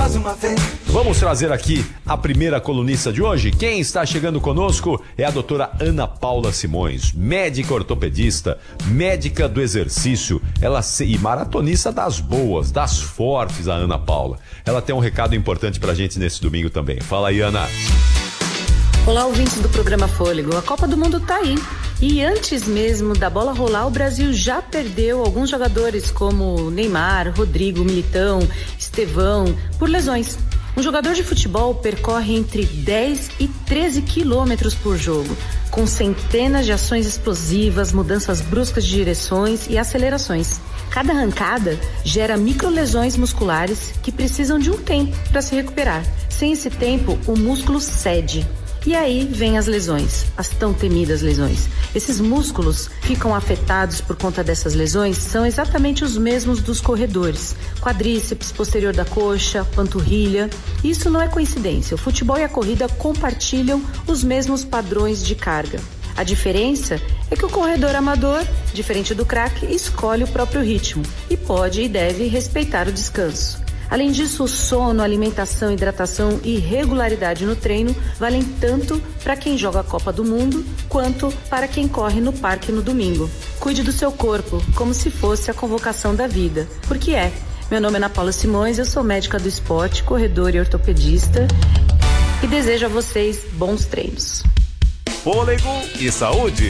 mais uma vez. Vamos trazer aqui a primeira colunista de hoje. Quem está chegando conosco é a doutora Ana Paula Simões, médica ortopedista, médica do exercício, e maratonista das boas, das fortes, a Ana Paula. Ela tem um recado importante pra gente nesse domingo também. Fala aí, Ana. Olá, ouvintes do programa Fôlego. A Copa do Mundo tá aí. E antes mesmo da bola rolar, o Brasil já perdeu alguns jogadores como Neymar, Rodrigo, Militão, Estevão, por lesões. Um jogador de futebol percorre entre 10 e 13 quilômetros por jogo, com centenas de ações explosivas, mudanças bruscas de direções e acelerações. Cada arrancada gera microlesões musculares que precisam de um tempo para se recuperar. Sem esse tempo, o músculo cede. E aí vem as lesões, as tão temidas lesões. Esses músculos ficam afetados por conta dessas lesões, são exatamente os mesmos dos corredores. Quadríceps, posterior da coxa, panturrilha. Isso não é coincidência, o futebol e a corrida compartilham os mesmos padrões de carga. A diferença é que o corredor amador, diferente do craque, escolhe o próprio ritmo e pode e deve respeitar o descanso. Além disso, o sono, alimentação, hidratação e regularidade no treino valem tanto para quem joga a Copa do Mundo quanto para quem corre no parque no domingo. Cuide do seu corpo como se fosse a convocação da vida, porque é. Meu nome é Ana Paula Simões, eu sou médica do esporte, corredora e ortopedista e desejo a vocês bons treinos. Fôlego e saúde.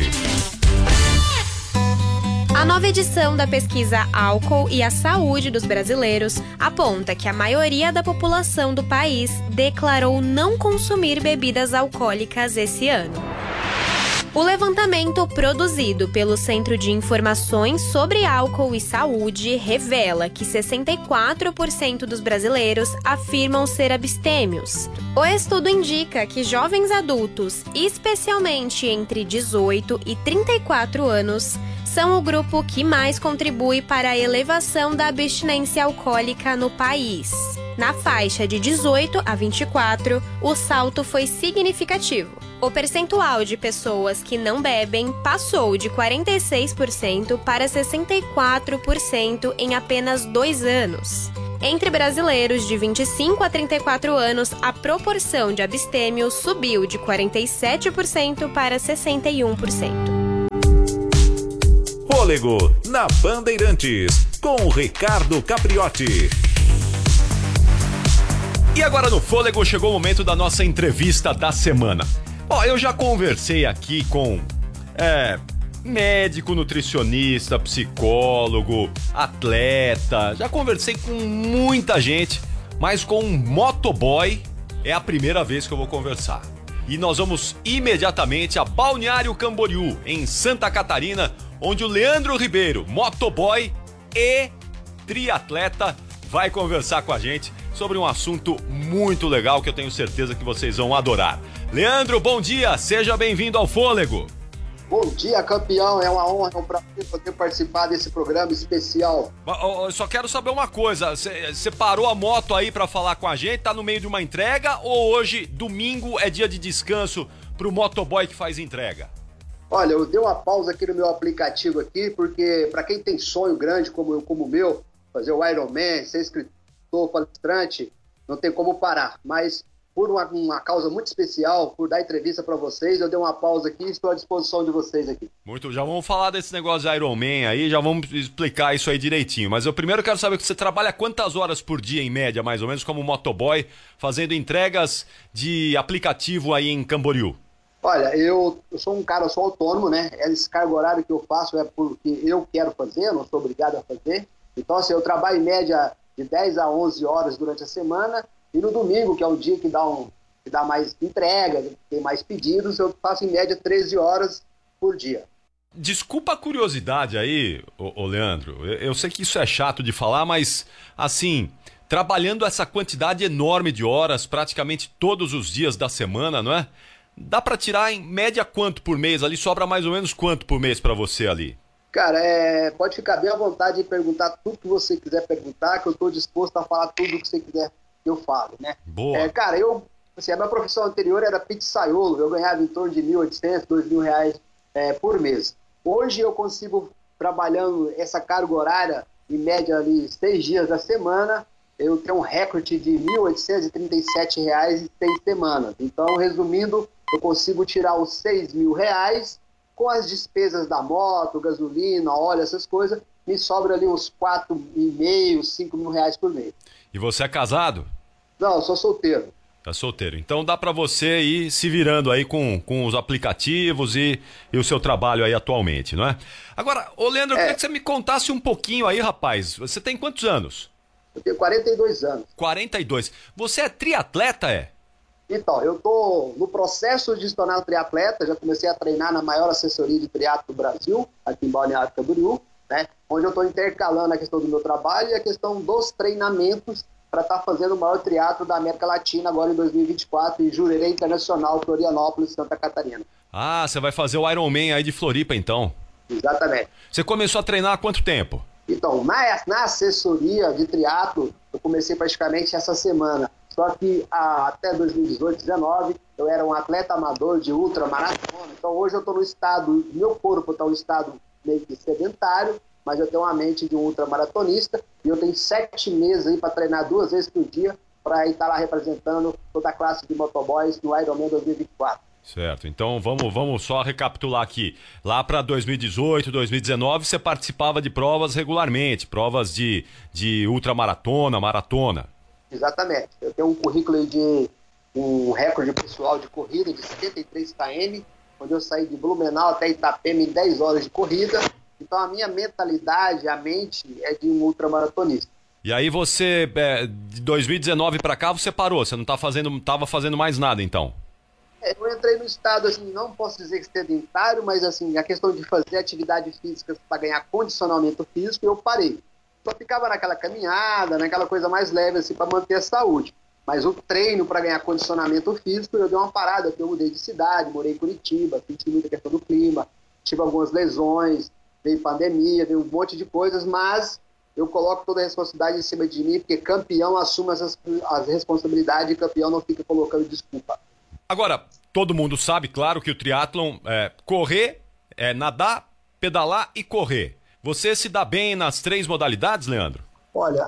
A nova edição da pesquisa Álcool e a Saúde dos Brasileiros aponta que a maioria da população do país declarou não consumir bebidas alcoólicas esse ano. O levantamento produzido pelo Centro de Informações sobre Álcool e Saúde revela que 64% dos brasileiros afirmam ser abstêmios. O estudo indica que jovens adultos, especialmente entre 18 e 34 anos, são o grupo que mais contribui para a elevação da abstinência alcoólica no país. Na faixa de 18 a 24, o salto foi significativo. O percentual de pessoas que não bebem passou de 46% para 64% em apenas 2 anos. Entre brasileiros de 25 a 34 anos, a proporção de abstêmios subiu de 47% para 61%. Fôlego na Bandeirantes, com Ricardo Capriotti. E agora no Fôlego chegou o momento da nossa entrevista da semana. Eu já conversei aqui com médico, nutricionista, psicólogo, atleta, já conversei com muita gente, mas com um motoboy é a primeira vez que eu vou conversar. E nós vamos imediatamente a Balneário Camboriú, em Santa Catarina, onde o Leandro Ribeiro, motoboy e triatleta, vai conversar com a gente sobre um assunto muito legal que eu tenho certeza que vocês vão adorar. Leandro, bom dia, seja bem-vindo ao Fôlego. Bom dia, campeão, é uma honra, é um prazer poder participar desse programa especial. Eu só quero saber uma coisa, você parou a moto aí pra falar com a gente, tá no meio de uma entrega ou hoje, domingo, é dia de descanso pro motoboy que faz entrega? Olha, eu dei uma pausa aqui no meu aplicativo aqui, porque para quem tem sonho grande como o meu, fazer o Ironman, ser escritor, palestrante, não tem como parar. Mas por uma causa muito especial, por dar entrevista para vocês, eu dei uma pausa aqui e estou à disposição de vocês aqui. Já vamos falar desse negócio de Ironman aí, já vamos explicar isso aí direitinho. Mas eu primeiro quero saber que você trabalha quantas horas por dia, em média, mais ou menos, como motoboy, fazendo entregas de aplicativo aí em Camboriú? Olha, eu sou um cara, eu sou autônomo, né? Esse cargo horário que eu faço é porque eu quero fazer, eu não sou obrigado a fazer. Então, assim, eu trabalho em média de 10 a 11 horas durante a semana e no domingo, que é o dia que dá mais entrega, tem mais pedidos, eu faço em média 13 horas por dia. Desculpa a curiosidade aí, ô Leandro, eu sei que isso é chato de falar, mas, assim, trabalhando essa quantidade enorme de horas, praticamente todos os dias da semana, não é? Dá pra tirar em média quanto por mês ali? Sobra mais ou menos quanto por mês pra você ali? Cara, pode ficar bem à vontade de perguntar tudo que você quiser perguntar, que eu estou disposto a falar tudo que você quiser que eu falo, né? Boa. Cara, a minha profissão anterior era pizzaiolo, eu ganhava em torno de R$1.800, R$2.000 por mês. Hoje eu consigo, trabalhando essa carga horária, em média ali 6 dias da semana, eu tenho um recorde de R$ 1.837 em 6 semanas. Então, resumindo, eu consigo tirar os R$ 6.000 com as despesas da moto, gasolina, óleo, essas coisas, me sobra ali uns R$ 4.500, R$ 5.000 por mês. E você é casado? Não, eu sou solteiro. Tá solteiro. Então dá pra você ir se virando aí com os aplicativos e o seu trabalho aí atualmente, não é? Agora, ô Leandro, eu queria que você me contasse um pouquinho aí, rapaz. Você tem quantos anos? Eu tenho 42 anos. 42. Você é triatleta, é? Então, eu tô no processo de se tornar triatleta, já comecei a treinar na maior assessoria de triatlo do Brasil, aqui em Balneário Camboriú, né? Onde eu estou intercalando a questão do meu trabalho e a questão dos treinamentos para estar fazendo o maior triatlo da América Latina agora em 2024 em Jurerê Internacional, Florianópolis, Santa Catarina. Ah, você vai fazer o Ironman aí de Floripa, então? Exatamente. Você começou a treinar há quanto tempo? Então, na assessoria de triatlo, eu comecei praticamente essa semana. Só que até 2018, 2019, eu era um atleta amador de ultramaratona. Então, hoje eu estou no estado, meu corpo está um estado meio que sedentário, mas eu tenho uma mente de um ultramaratonista e eu tenho 7 meses aí para treinar 2 vezes por dia para estar lá representando toda a classe de motoboys no Ironman 2024. Certo, então vamos só recapitular aqui. Lá para 2018, 2019, você participava de provas regularmente, provas de ultramaratona, maratona. Exatamente, eu tenho um currículo de um recorde pessoal de corrida de 73 km, onde eu saí de Blumenau até Itapema em 10 horas de corrida. Então a minha mentalidade, a mente é de um ultramaratonista. E aí você, de 2019 para cá, você parou, você não estava fazendo mais nada então? Eu entrei no estado, assim, não posso dizer que sedentário, mas assim, a questão de fazer atividade física para ganhar condicionamento físico, eu parei. Só ficava naquela caminhada, naquela coisa mais leve, assim, para manter a saúde. Mas o treino para ganhar condicionamento físico, eu dei uma parada, porque eu mudei de cidade, morei em Curitiba, senti muita questão do clima, tive algumas lesões, veio pandemia, veio um monte de coisas, mas eu coloco toda a responsabilidade em cima de mim, porque campeão assume as responsabilidades e campeão não fica colocando desculpa. Agora, todo mundo sabe, claro, que o triatlon é correr, nadar, pedalar e correr. Você se dá bem nas 3 modalidades, Leandro? Olha,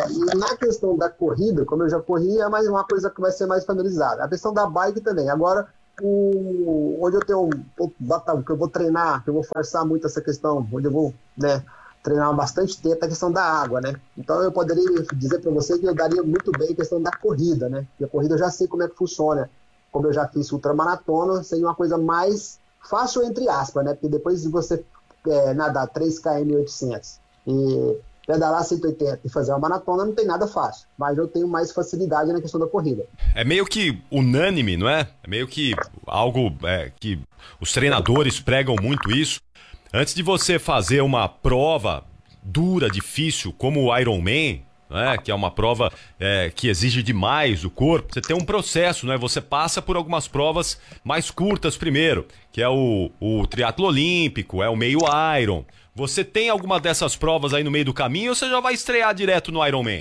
na questão da corrida, como eu já corri, é mais uma coisa que vai ser mais familiarizada. A questão da bike também. Agora, onde eu tenho que eu vou treinar, que eu vou forçar muito essa questão, onde eu vou, né, treinar bastante tempo, é a questão da água, né? Então eu poderia dizer para você que eu daria muito bem a questão da corrida, né? Porque a corrida eu já sei como é que funciona. Como eu já fiz ultramaratona, seria uma coisa mais fácil, entre aspas, né? Porque depois de você nadar 3 km 800 e pedalar 180 e fazer uma maratona, não tem nada fácil. Mas eu tenho mais facilidade na questão da corrida. É meio que unânime, não é? É meio que algo que os treinadores pregam muito isso. Antes de você fazer uma prova dura, difícil, como o Ironman, né, que é uma prova que exige demais do corpo, você tem um processo, né? Você passa por algumas provas mais curtas primeiro, que é o triatlo olímpico, é o meio Iron. Você tem alguma dessas provas aí no meio do caminho ou você já vai estrear direto no Ironman?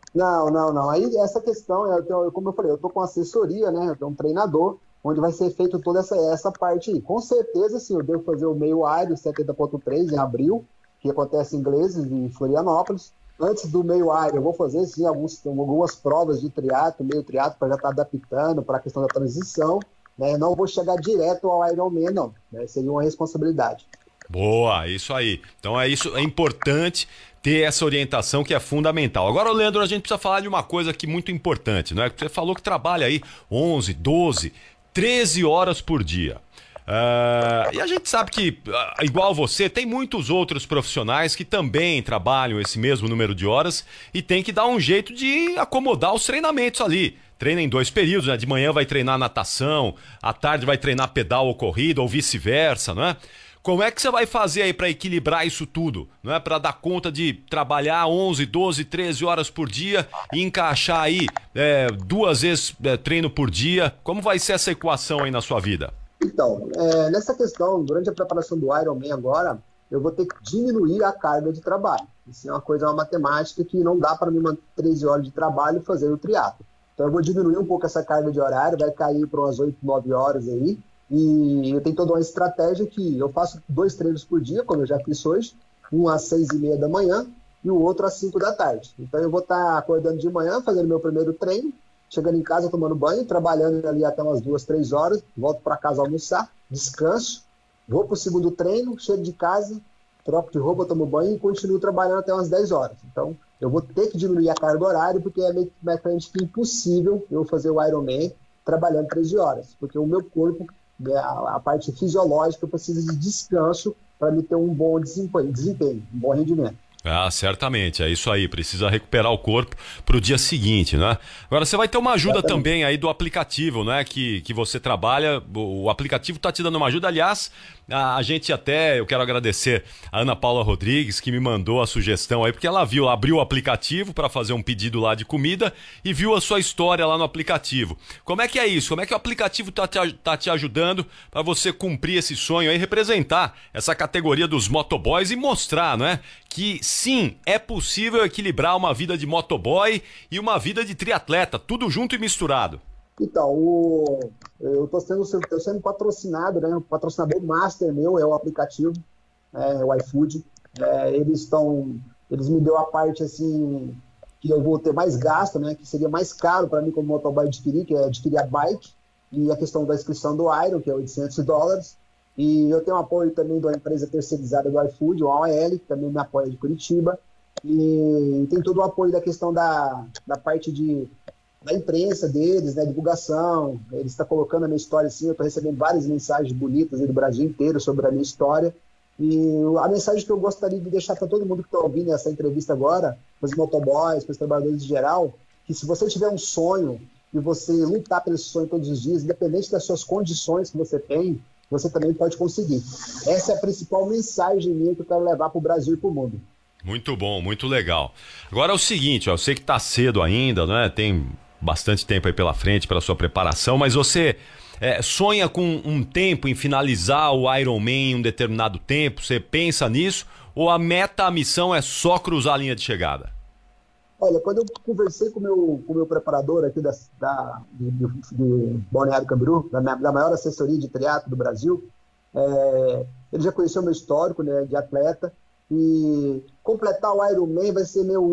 Não. Aí essa questão, como eu falei, eu tô com assessoria, né? Eu tenho um treinador, onde vai ser feito toda essa parte aí. Com certeza, sim, eu devo fazer o meio Iron 70.3 em abril, que acontece em Ingleses, em Florianópolis. Antes do meio Iron, eu vou fazer, sim, algumas provas de triatlo, meio triatlo, para já estar adaptando para a questão da transição, né? Não vou chegar direto ao Ironman, não, né? Seria uma responsabilidade. Boa, isso aí. Então é importante ter essa orientação que é fundamental. Agora, Leandro, a gente precisa falar de uma coisa aqui muito importante, não é? Você falou que trabalha aí 11, 12, 13 horas por dia. E a gente sabe que, igual você, tem muitos outros profissionais que também trabalham esse mesmo número de horas e tem que dar um jeito de acomodar os treinamentos ali. Treina em 2 períodos, né? De manhã vai treinar natação, à tarde vai treinar pedal ou corrida, ou vice-versa, não é? Como é que você vai fazer aí para equilibrar isso tudo, não é? Para dar conta de trabalhar 11, 12, 13 horas por dia e encaixar aí 2 vezes treino por dia. Como vai ser essa equação aí na sua vida? Então, nessa questão, durante a preparação do Ironman agora, eu vou ter que diminuir a carga de trabalho. Isso é uma matemática que não dá para mim manter 13 horas de trabalho e fazer o triatlo. Então eu vou diminuir um pouco essa carga de horário, vai cair para umas 8, 9 horas aí. E eu tenho toda uma estratégia que eu faço 2 treinos por dia, como eu já fiz hoje, um às 6h30 da manhã e o outro às 5 da tarde. Então eu vou estar acordando de manhã, fazendo meu primeiro treino, chegando em casa, tomando banho, trabalhando ali até umas 2, 3 horas, volto para casa almoçar, descanso, vou para o segundo treino, chego de casa, troco de roupa, tomo banho e continuo trabalhando até umas 10 horas. Então eu vou ter que diminuir a carga horária, porque é mecanicamente impossível eu fazer o Ironman trabalhando 13 horas, porque o meu corpo, a parte fisiológica, precisa de descanso para me ter um bom desempenho, um bom rendimento. Ah, certamente, é isso aí, precisa recuperar o corpo para o dia seguinte, né? Agora, você vai ter uma ajuda também aí do aplicativo, né? Que você trabalha, o aplicativo está te dando uma ajuda, aliás, a gente até, eu quero agradecer a Ana Paula Rodrigues, que me mandou a sugestão aí, porque ela abriu o aplicativo para fazer um pedido lá de comida e viu a sua história lá no aplicativo. Como é que é isso? Como é que o aplicativo tá te ajudando para você cumprir esse sonho aí, representar essa categoria dos motoboys e mostrar, né? Que sim, é possível equilibrar uma vida de motoboy e uma vida de triatleta, tudo junto e misturado. Então, eu estou sendo patrocinado, né? O patrocinador master meu é o aplicativo, o iFood. Eles me deu a parte assim que eu vou ter mais gasto, né? Que seria mais caro para mim como motoboy adquirir, que é adquirir a bike, e a questão da inscrição do Iron, que é $800. E eu tenho apoio também da empresa terceirizada do iFood, o AOL, que também me apoia de Curitiba. E tem todo o apoio da questão da parte da imprensa deles, né, divulgação. Eles estão colocando a minha história assim, eu estou recebendo várias mensagens bonitas aí do Brasil inteiro sobre a minha história. E a mensagem que eu gostaria de deixar para todo mundo que está ouvindo essa entrevista agora, para os motoboys, para os trabalhadores em geral, que se você tiver um sonho e você lutar pelo sonho todos os dias, independente das suas condições que você tem, você também pode conseguir. Essa é a principal mensagem minha que eu quero levar para o Brasil e para o mundo. Muito bom, muito legal. Agora é o seguinte, eu sei que está cedo ainda, né? Tem bastante tempo aí pela frente para a sua preparação, mas você sonha com um tempo em finalizar o Ironman em um determinado tempo? Você pensa nisso? Ou a missão é só cruzar a linha de chegada? Olha, quando eu conversei com o meu preparador aqui de Balneário Camboriú, da maior assessoria de triatlo do Brasil, ele já conheceu meu histórico, né, de atleta, e completar o Ironman vai ser a minha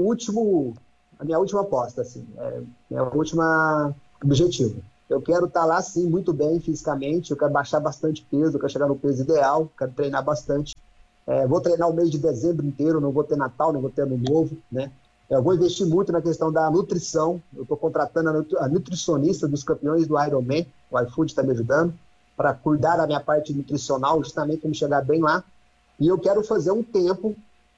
última aposta, assim, meu último objetivo. Eu quero estar lá, sim, muito bem fisicamente, eu quero baixar bastante peso, eu quero chegar no peso ideal, quero treinar bastante. Vou treinar o mês de dezembro inteiro, não vou ter Natal, não vou ter Ano Novo, né? Eu vou investir muito na questão da nutrição. Eu estou contratando a nutricionista dos campeões do Ironman, o iFood está me ajudando, para cuidar da minha parte nutricional, justamente para me chegar bem lá. E eu quero fazer um tempo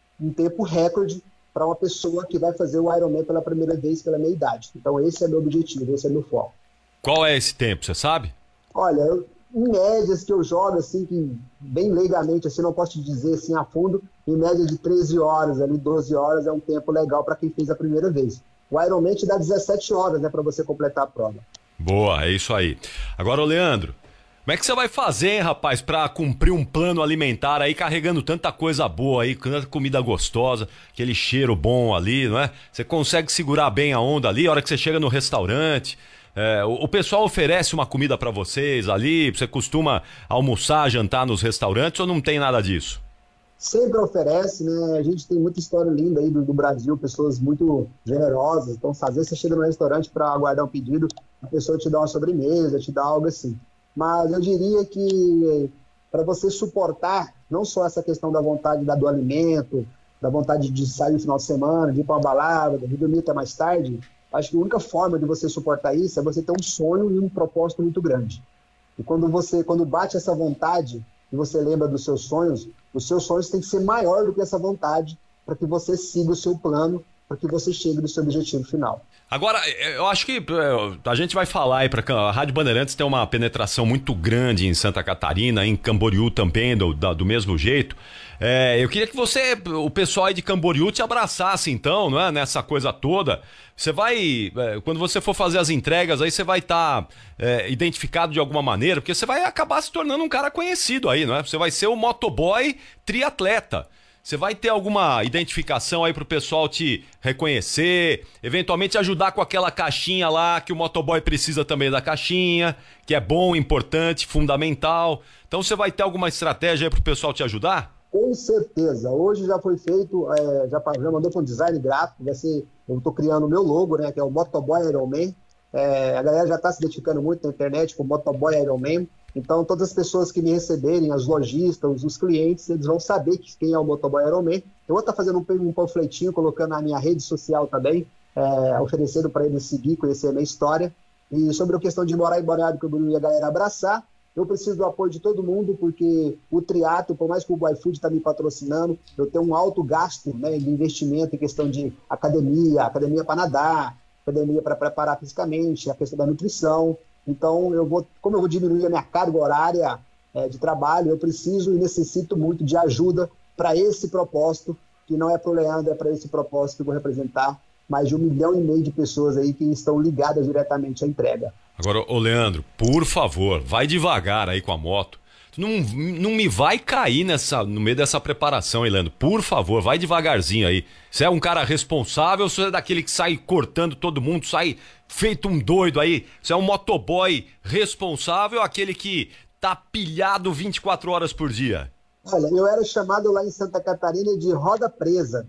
recorde para uma pessoa que vai fazer o Ironman pela primeira vez pela minha idade. Então esse é meu objetivo, esse é meu foco. Qual é esse tempo, você sabe? Olha, em médias que eu jogo, assim, que bem leigamente, assim, não posso te dizer assim a fundo, em média de 13 horas, ali 12 horas é um tempo legal para quem fez a primeira vez. O Ironman te dá 17 horas, né, para você completar a prova. Boa, é isso aí. Agora, ô Leandro, como é que você vai fazer, hein, rapaz, para cumprir um plano alimentar aí, carregando tanta coisa boa aí, tanta comida gostosa, aquele cheiro bom ali, não é? Você consegue segurar bem a onda ali, a hora que você chega no restaurante... o pessoal oferece uma comida para vocês ali? Você costuma almoçar, jantar nos restaurantes ou não tem nada disso? Sempre oferece, né? A gente tem muita história linda aí do Brasil, pessoas muito generosas. Então, às vezes você chega no restaurante para aguardar um pedido, a pessoa te dá uma sobremesa, te dá algo assim. Mas eu diria que para você suportar não só essa questão da vontade do alimento, da vontade de sair no final de semana, de ir para uma balada, de dormir até mais tarde, acho que a única forma de você suportar isso é você ter um sonho e um propósito muito grande. E quando bate essa vontade e você lembra dos seus sonhos, os seus sonhos têm que ser maior do que essa vontade para que você siga o seu plano, para que você chegue no seu objetivo final. Agora, eu acho que a gente vai falar aí a Rádio Bandeirantes tem uma penetração muito grande em Santa Catarina, em Camboriú também, do mesmo jeito. Eu queria que o pessoal aí de Camboriú te abraçasse então, não é? Nessa coisa toda. Você vai, quando você for fazer as entregas aí, você vai estar identificado de alguma maneira, porque você vai acabar se tornando um cara conhecido aí, não é? Você vai ser o motoboy triatleta. Você vai ter alguma identificação aí pro pessoal te reconhecer, eventualmente ajudar com aquela caixinha lá, que o motoboy precisa também da caixinha, que é bom, importante, fundamental. Então você vai ter alguma estratégia aí pro pessoal te ajudar? Com certeza. Hoje já foi feito, já mandou para um design gráfico, eu estou criando o meu logo, né, que é o Motoboy Ironman. A galera já está se identificando muito na internet com o Motoboy Ironman. Então, todas as pessoas que me receberem, as lojistas, os clientes, eles vão saber quem é o Motoboy Ironman. Eu vou estar fazendo um panfletinho, colocando na minha rede social também, oferecendo para eles seguir, conhecer a minha história. E sobre a questão de morar em Balneário Camboriú e a galera abraçar, eu preciso do apoio de todo mundo, porque o triatlo, por mais que o iFood está me patrocinando, eu tenho um alto gasto, né, de investimento em questão de academia para nadar, academia para preparar fisicamente, a questão da nutrição. Então, como eu vou diminuir a minha carga horária de trabalho, eu preciso e necessito muito de ajuda para esse propósito, que não é para o Leandro, é para esse propósito que eu vou representar mais de 1,5 milhão de pessoas aí que estão ligadas diretamente à entrega. Agora, ô Leandro, por favor, vai devagar aí com a moto. Tu não me vai cair no meio dessa preparação, hein, Leandro? Por favor, vai devagarzinho aí. Você é um cara responsável ou você é daquele que sai cortando todo mundo, sai feito um doido aí? Você é um motoboy responsável ou aquele que tá pilhado 24 horas por dia? Olha, eu era chamado lá em Santa Catarina de roda presa.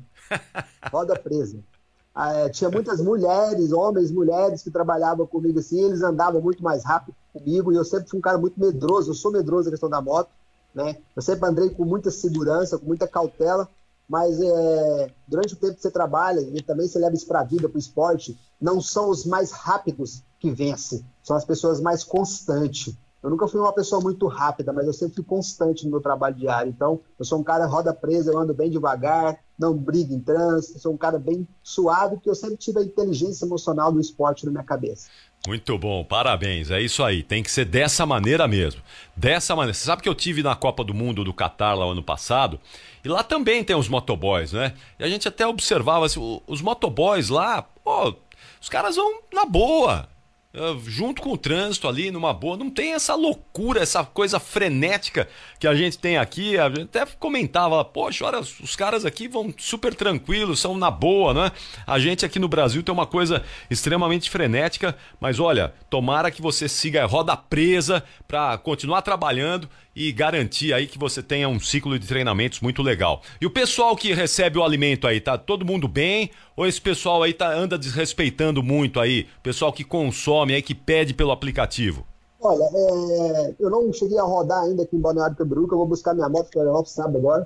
Roda presa. Tinha muitas homens, mulheres que trabalhavam comigo assim, eles andavam muito mais rápido comigo e eu sempre fui um cara muito medroso, eu sou medroso na questão da moto, né? Eu sempre andei com muita segurança, com muita cautela, mas durante o tempo que você trabalha e também você leva isso para a vida, para o esporte, não são os mais rápidos que vencem, são as pessoas mais constantes. Eu nunca fui uma pessoa muito rápida, mas eu sempre fui constante no meu trabalho diário. Então, eu sou um cara roda presa, eu ando bem devagar, não brigo em trânsito, sou um cara bem suave, porque eu sempre tive a inteligência emocional do esporte na minha cabeça. Muito bom, parabéns, é isso aí, tem que ser dessa maneira mesmo, dessa maneira. Você sabe que eu tive na Copa do Mundo do Catar lá ano passado, e lá também tem os motoboys, né? E a gente até observava assim, os motoboys lá, pô, os caras vão na boa, junto com o trânsito ali, numa boa, não tem essa loucura, essa coisa frenética que a gente tem aqui. A gente até comentava, poxa, olha, os caras aqui vão super tranquilos, são na boa, né? A gente aqui no Brasil tem uma coisa extremamente frenética, mas olha, tomara que você siga a roda presa para continuar trabalhando e garantir aí que você tenha um ciclo de treinamentos muito legal. E o pessoal que recebe o alimento aí, tá todo mundo bem? Ou esse pessoal aí anda desrespeitando muito aí? O pessoal que consome aí, que pede pelo aplicativo? Olha, eu não cheguei a rodar ainda aqui em Balneário Camboriú, que eu vou buscar minha moto para o sábado agora.